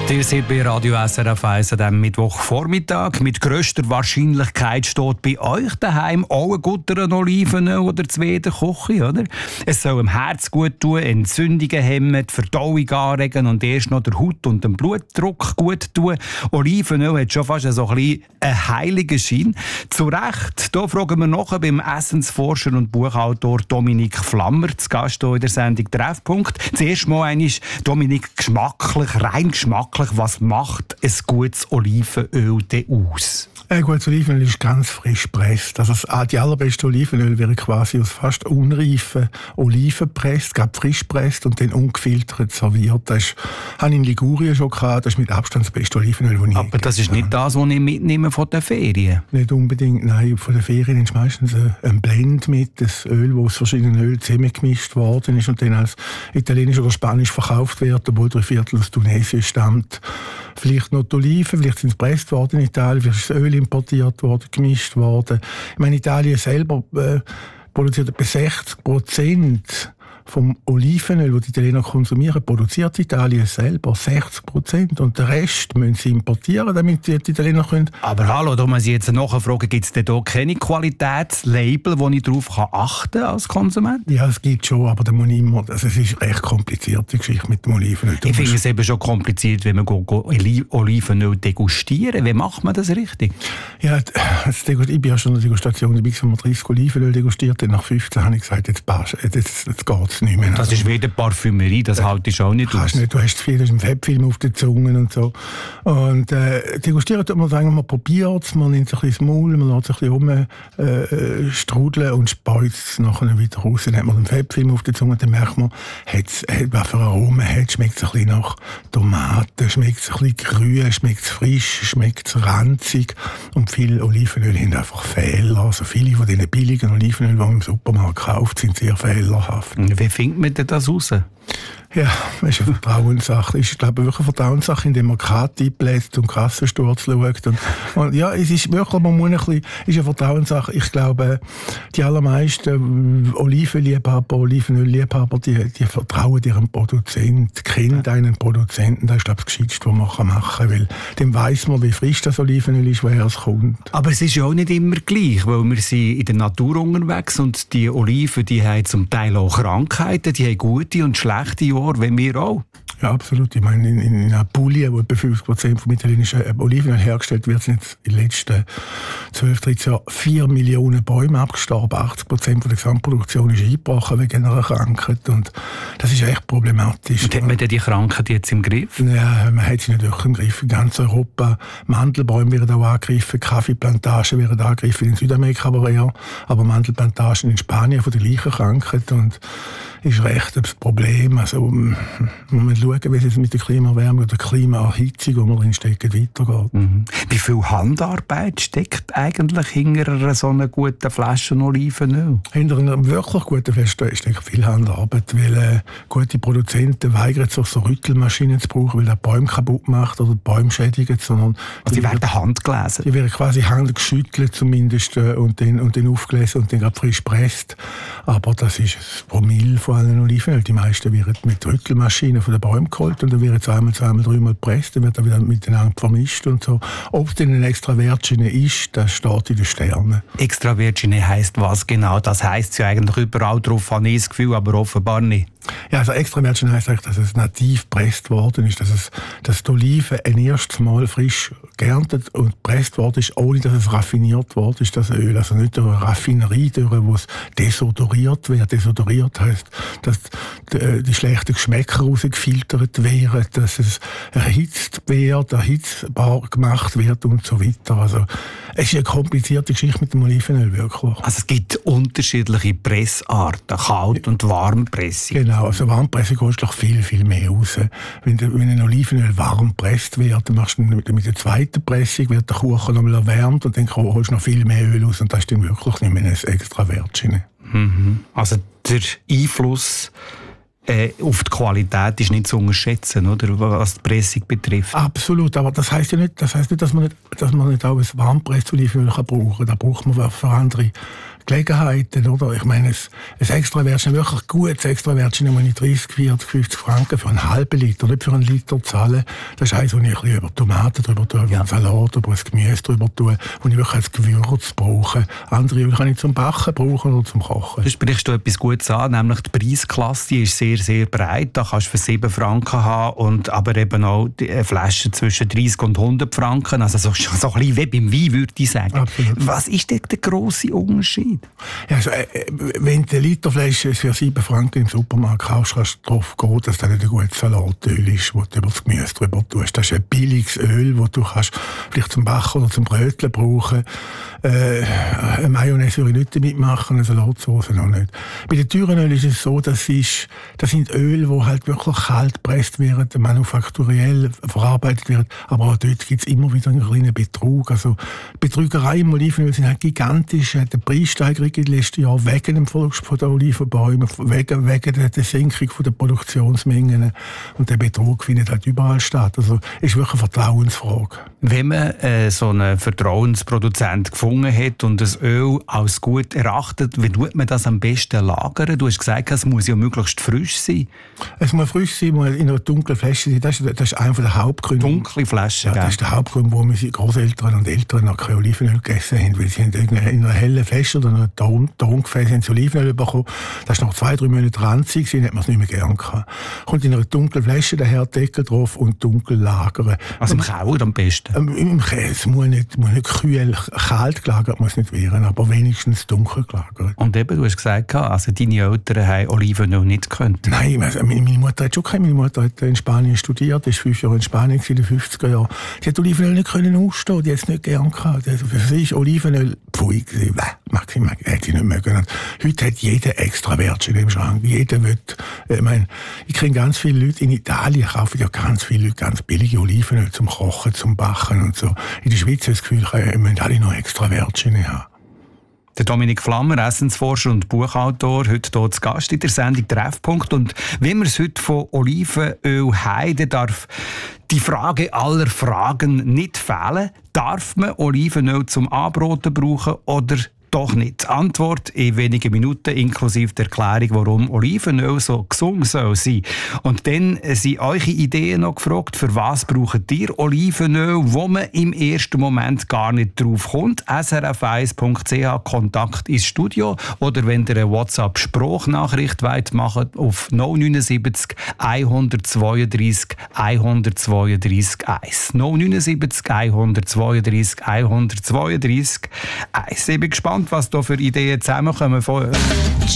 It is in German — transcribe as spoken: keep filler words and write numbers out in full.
Ihr seid bei Radio S R F eins an diesem Mittwochvormittag. Mit grösster Wahrscheinlichkeit steht bei euch daheim auch ein guter Olivenöl oder zwei in der Küche, oder? Es soll dem Herz gut tun, Entzündungen hemmen, die Verdauung anregen und erst noch der Haut und dem Blutdruck gut tun. Olivenöl hat schon fast so ein bisschen einen heiligen Schein. Zu Recht, da fragen wir nachher beim Essensforscher und Buchautor Dominik Flammer, zu Gast hier in der Sendung Treffpunkt. Zuerst mal einmal, Dominik, geschmacklich, rein geschmacklich. Was macht ein gutes Olivenöl denn aus? Ein gutes Olivenöl ist ganz frisch gepresst. Also die allerbeste Olivenöl wäre quasi aus fast unreifen Oliven gepresst, gerade frisch gepresst und dann ungefiltert serviert. Das habe ich in Ligurien schon gehabt. Das ist mit Abstand das beste Olivenöl, das ich Aber das ist nicht das, was ich mitnehme von den Ferien? Nicht unbedingt, nein. Von den Ferien ist meistens ein Blend mit, das Öl, das aus verschiedenen Ölen zusammengemischt worden ist und dann als italienisch oder spanisch verkauft wird, obwohl drei Viertel aus Tunesien stammt. Vielleicht noch die Oliven, vielleicht sind sie gepresst worden in Italien, vielleicht ist das Öl importiert worden, gemischt worden. Ich meine, Italien selber äh, produziert etwa sechzig Prozent vom Olivenöl, das die Italiener konsumieren, produziert Italien selber sechzig Prozent. Und den Rest müssen sie importieren, damit die Italiener können. Aber hallo, da muss ich jetzt nachfragen, gibt es denn da keine Qualitätslabel, wo ich darauf achten kann als Konsument? Ja, es gibt schon, aber da muss ich immer, also es ist eine recht komplizierte Geschichte mit dem Olivenöl. Ich finde es eben schon kompliziert, wenn man go, go Olivenöl degustieren. Wie macht man das richtig? Ja, das Degust- ich bin ja schon in der Degustation, ich habe dreißig Olivenöl degustiert, dann nach fünfzehn habe ich gesagt, jetzt passt, jetzt, jetzt, jetzt geht es nicht mehr. Das ist wieder Parfümerie, das halte ich auch nicht aus. Nicht, du hast zu viel, du hast einen Fettfilm auf den Zungen und so. Und äh, degustieren tut man sagen, man probiert es, man nimmt sich ein bisschen das Maul, man lässt sich ein bisschen rum äh, strudeln und speizt es nachher wieder raus. Dann hat man den Fettfilm auf den Zungen, dann merkt man, hat's, hat, was für Aromen hat, schmeckt es ein bisschen nach Tomaten, schmeckt es ein bisschen grün, schmeckt es frisch, schmeckt es ranzig. Und viele Olivenöl haben einfach Fehler. Also viele von diesen billigen Olivenöl, die man im Supermarkt kauft, sind sehr fehlerhaft. Wie findet man denn das raus? Ja, das ist eine Vertrauenssache. Ich glaube wirklich eine Vertrauenssache, indem man Karte einbläst und Kassensturz schaut. Und, und ja, es ist wirklich, man muss ein bisschen, ist eine Vertrauenssache. Ich glaube, die allermeisten Olivenliebhaber, Olivenölliebhaber, die, die vertrauen ihrem Produzenten, kennen einen Produzenten. Das ist, glaube ich, das Gescheiteste, was man machen kann, weil dann weiss man, wie frisch das Olivenöl ist, woher es kommt. Aber es ist ja auch nicht immer gleich, weil wir sind in der Natur unterwegs und die Oliven, die haben zum Teil auch Krankheiten, die haben gute und schlechte Jahre, wie wir auch. Ja, absolut. Ich meine, in, in Apulia, wo etwa fünfzig Prozent vom italienischen Olivenöl hergestellt wird, sind jetzt in den letzten zwölf, dreizehn Jahren vier Millionen Bäume abgestorben. achtzig Prozent von der Gesamtproduktion ist eingebrochen wegen einer Krankheit. Und das ist echt problematisch. Und hat man denn die Krankheit jetzt im Griff? Ja, man hat sie nicht wirklich im Griff. In ganz Europa. Mandelbäume werden auch angegriffen, Kaffeeplantagen werden angegriffen, in Südamerika aber eher. Aber Mandelplantagen in Spanien von der gleichen Krankheit. Und ist recht das Problem. Also, man muss schauen, wie es jetzt mit der Klimaerwärmung oder der Klimaerhitzung, wo wir drin stecken, weitergeht. Mhm. Wie viel Handarbeit steckt eigentlich hinter so einer guten Flasche Olivenöl? Hinter einer wirklich guten Flasche steckt viel Handarbeit, weil äh, gute Produzenten weigern sich, so Rüttelmaschinen zu brauchen, weil das Bäume kaputt macht oder Bäume schädigt. Sondern also die werden handgelesen? Die werden quasi handgeschüttelt zumindest äh, und, dann, und dann aufgelesen und dann gerade frisch gepresst. Aber das ist ein Promille von allen Olivenöl. Die meisten werden mit Rüttelmaschinen von den Bäumen geholt und dann wird es einmal, zweimal, dreimal gepresst, dann wird er wieder miteinander vermischt und so. Ob es denn eine Extravergine ist, das steht in den Sternen. Extravergine heisst was genau? Das heisst ja eigentlich überall drauf, habe ich das Gefühl, aber offenbar nicht. Ja, also Extravergine heisst eigentlich, dass es nativ gepresst worden ist, dass, es, dass die Olive ein erstes Mal frisch geerntet und gepresst worden ist, ohne dass es raffiniert worden ist, das Öl. Also nicht durch eine Raffinerie, durch wo es desodoriert wird. Desodoriert heisst, dass die, die schlechten Geschmäcker rausgefiltert werden, dass es erhitzt wird, erhitzbar gemacht wird und so weiter. Also es ist eine komplizierte Geschichte mit dem Olivenöl, wirklich. Also es gibt unterschiedliche Pressarten, Kalt- und Warmpressung. Genau, also Warmpressung holst du viel, viel mehr raus. Wenn, wenn ein Olivenöl warm gepresst wird, dann machst du mit, mit der zweiten Pressung, wird der Kuchen noch mal erwärmt und dann holst du noch viel mehr Öl raus und das ist dann wirklich nicht mehr ein Extravergine. Mhm. Also der Einfluss äh, auf die Qualität ist nicht zu unterschätzen, oder, was die Pressung betrifft. Absolut, aber das heisst ja nicht, das heisst nicht, dass man nicht, dass man nicht auch ein warmgepresstes Olivenöl brauchen kann. Da braucht man für andere Gelegenheiten, oder? Ich meine, ein Extrawärtchen, wirklich gutes Extrawärtchen, muss ich dreißig, vierzig, fünfzig Franken für einen halben Liter, nicht für einen Liter zahlen. Das ist eins, wo ich ein bisschen über Tomaten drüber tue, über ja. einen Salat, über ein Gemüse drüber tue, wo ich wirklich als Gewürz brauche. Andere kann ich zum Backen brauchen oder zum Kochen. Du sprichst du etwas Gutes an, nämlich die Preisklasse, die ist sehr, sehr breit. Da kannst du für sieben Franken haben, und aber eben auch die Flaschen zwischen dreißig und hundert Franken. Also so, so ein bisschen wie beim Wein, würde ich sagen. Absolut. Was ist denn der grosse Unterschied? Ja, also, äh, wenn du eine Literflasche für sieben Franken im Supermarkt kaufst, kannst du darauf gehen, dass das nicht ein gutes Salatöl ist, das du über das Gemüse drüber tust. Das ist ein billiges Öl, das du kannst vielleicht zum Backen oder zum Bröteln brauchen. Äh, eine Mayonnaise würde ich nicht damit machen, eine Salatsauce noch nicht. Bei den teuren Ölen ist es so, dass ist, das sind Öle, die halt wirklich kalt gepresst werden, manufakturell verarbeitet werden, aber auch dort gibt es immer wieder einen kleinen Betrug. Also Betrügerei im Olivenöl sind halt gigantisch. Die Preissteigerung in den letzten Jahren wegen dem Verlust von den Olivenbäumen, wegen, wegen der Senkung der Produktionsmengen, und der Betrug findet halt überall statt. Also ist wirklich eine Vertrauensfrage. Wenn man äh, so einen Vertrauensproduzent gefunden hat und das Öl als gut erachtet, wie tut man das am besten lagern? Du hast gesagt, es muss ja möglichst frisch sein. Es muss frisch sein, muss in einer dunklen Flasche sein. Das ist, das ist einer der Hauptgründe. Dunkle Flasche, ja, das ist der Hauptgrund, warum unsere Großeltern und Eltern noch kein Olivenöl gegessen haben. Weil sie haben in einer hellen Flasche oder einer Ton, Tongefäß haben sie Olivenöl bekommen. Das ist nach zwei, drei Monaten ranzig, dann hat man es nicht mehr gern gehabt. Kommt in einer dunklen Flasche der Deckel drauf und dunkel lagern. Also im Kauer am besten? Ähm, Im Käse muss nicht, muss nicht kühl, kalt gelagert muss nicht werden, aber wenigstens dunkel gelagert. Und eben, du hast gesagt, also deine Eltern haben Olivenöl nicht gekannt. Nein, also meine Mutter hat schon keine. Meine Mutter hat in Spanien studiert, ist fünf Jahre in Spanien in den fünfziger Jahren. Die hat Olivenöl nicht können ausstehen, die hat es nicht gern gehabt. Also für sie ist Olivenöl pfui gewesen. Maximal, hätte sie nicht mögen. Heute hat jeder extra Wärtchen im Schrank. Jeder will, ich meine, ich kenne ganz viele Leute in Italien, kaufen ja ganz viele Leute ganz billige Olivenöl zum Kochen, zum Backen und so. In der Schweiz habe ich das Gefühl, wir müssen alle noch extra Wärtchen haben. Der Dominik Flammer, Essensforscher und Buchautor, heute hier zu Gast in der Sendung Treffpunkt. Und wie wir es heute von Olivenöl haben, darf die Frage aller Fragen nicht fehlen. Darf man Olivenöl zum Anbraten brauchen oder doch nicht? Antwort in wenigen Minuten, inklusive der Erklärung, warum Olivenöl so gesund soll sein. Und dann sind eure Ideen noch gefragt, für was braucht ihr Olivenöl, wo man im ersten Moment gar nicht drauf kommt. S R F eins Punkt C H, Kontakt ins Studio. Oder wenn ihr eine WhatsApp-Sprachnachricht wollt, macht auf null neunundsiebzig, hundertzweiunddreißig, hundertzweiunddreißig eins. null neunundsiebzig, hundertzweiunddreißig, hundertzweiunddreißig eins. Ich bin gespannt, was da für Ideen zusammenkommen von euch.